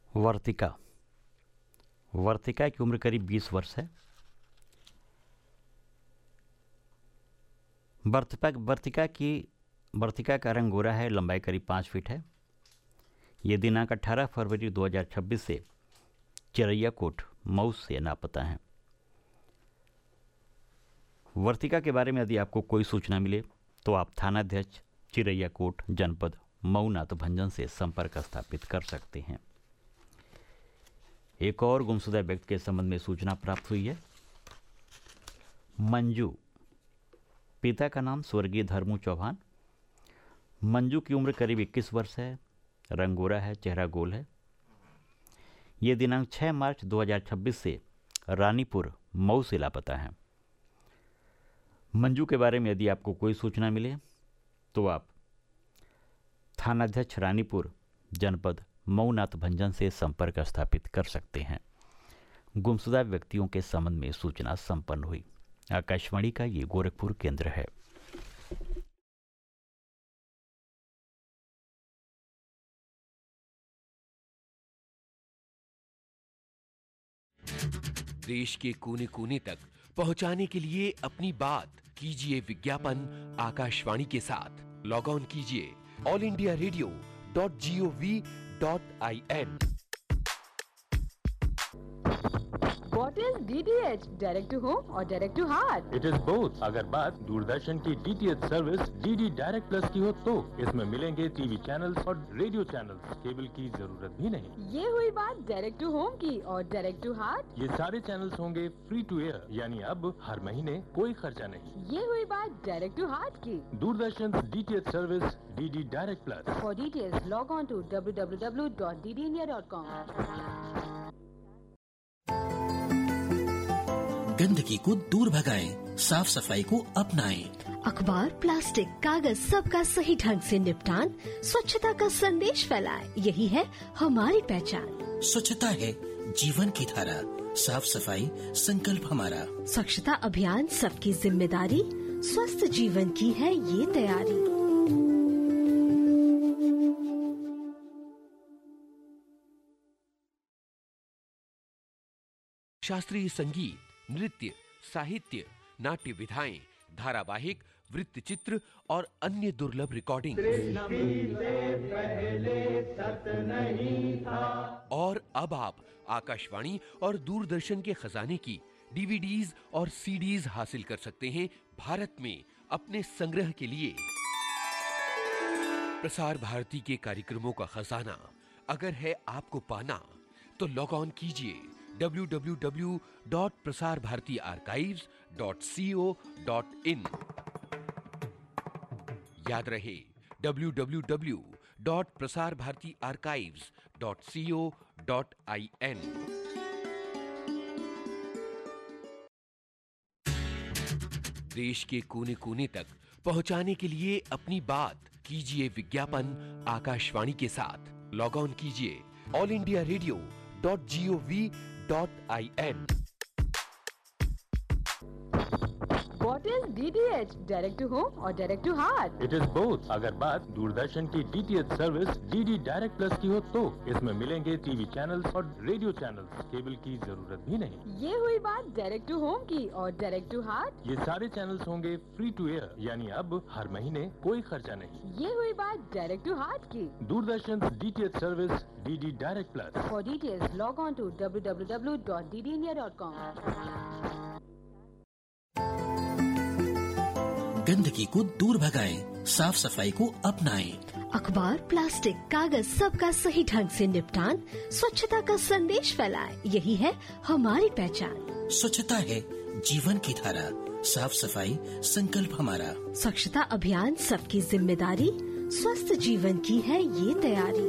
वर्तिका। वर्तिका की उम्र करीब 20 वर्ष है। वर्तिका का रंग गोरा है, लंबाई करीब 5 फीट है। ये दिनांक 18 फरवरी 2026 से चिरैया कोट मऊ से नापता है। वर्तिका के बारे में यदि आपको कोई सूचना मिले तो आप थानाध्यक्ष चिरैया कोट जनपद मऊ नाथभंजन से संपर्क स्थापित कर सकते हैं। एक और गुमशुदा व्यक्ति के संबंध में सूचना प्राप्त हुई है। मंजू, पिता का नाम स्वर्गीय धर्मू चौहान। मंजू की उम्र करीब 21 वर्ष है, रंग गोरा है, चेहरा गोल है। ये दिनांक 6 मार्च 2026 से रानीपुर मऊ से लापता है। मंजू के बारे में यदि आपको कोई सूचना मिले तो आप थानाध्यक्ष रानीपुर जनपद मऊ नाथभंजन से संपर्क स्थापित कर सकते हैं। गुमशुदा व्यक्तियों के संबंध में सूचना संपन्न हुई। आकाशवाणी का ये गोरखपुर केंद्र है। देश के कोने कोने तक पहुंचाने के लिए अपनी बात कीजिए विज्ञापन आकाशवाणी के साथ। लॉग ऑन कीजिए allindiaradio.gov.in। What is DTH? Direct to home or direct to heart? It is both। अगर बात दूरदर्शन की DTH service DD direct plus की हो तो इसमें मिलेंगे टीवी चैनल्स और रेडियो चैनल्स। केबल की जरूरत भी नहीं। ये हुई बात डायरेक्ट टू होम की। और डायरेक्ट टू हार्ट? ये सारे चैनल्स होंगे फ्री टू एयर, यानी अब हर महीने कोई खर्चा नहीं। ये हुई बात डायरेक्ट टू हार्ट की। Doordarshan DTH service DD direct plus. For details log on to www.ddindia.com। गंदगी को दूर भगाएं, साफ सफाई को अपनाएं। अखबार, प्लास्टिक, कागज सबका सही ढंग से निपटान, स्वच्छता का संदेश फैलाएं, यही है हमारी पहचान। स्वच्छता है जीवन की धारा, साफ सफाई संकल्प हमारा। स्वच्छता अभियान सबकी जिम्मेदारी, स्वस्थ जीवन की है ये तैयारी। शास्त्रीय संगीत, नृत्य, साहित्य, नाट्य विधाएं, धारावाहिक, वृत्तचित्र और अन्य दुर्लभ रिकॉर्डिंग। और अब आप आकाशवाणी और दूरदर्शन के खजाने की डीवीडीज और सीडीज हासिल कर सकते हैं भारत में अपने संग्रह के लिए। प्रसार भारती के कार्यक्रमों का खजाना अगर है आपको पाना तो लॉग ऑन कीजिए www.prasarbhartiarchives.co.in। याद रहे www.prasarbhartiarchives.co.in। देश के कोने कोने तक पहुंचाने के लिए अपनी बात कीजिए विज्ञापन आकाशवाणी के साथ। लॉग ऑन कीजिए allindiaradio.gov.in। What is DTH? Direct to home or direct to heart? It is both। अगर बात दूरदर्शन की DTH service DD direct plus की हो तो इसमें मिलेंगे टीवी चैनल्स और रेडियो चैनल्स। केबल की जरूरत भी नहीं। ये हुई बात डायरेक्ट टू होम की। और डायरेक्ट टू हार्ट? ये सारे चैनल्स होंगे फ्री टू एयर, यानी अब हर महीने कोई खर्चा नहीं। ये हुई बात डायरेक्ट टू हार्ट की। Doordarshan DTH service DD direct plus. For details log on to www.ddindia.com। गंदगी को दूर भगाएं, साफ सफाई को अपनाएं। अखबार, प्लास्टिक, कागज सबका सही ढंग से निपटान, स्वच्छता का संदेश फैलाएं, यही है हमारी पहचान। स्वच्छता है जीवन की धारा, साफ सफाई संकल्प हमारा। स्वच्छता अभियान सबकी जिम्मेदारी, स्वस्थ जीवन की है ये तैयारी।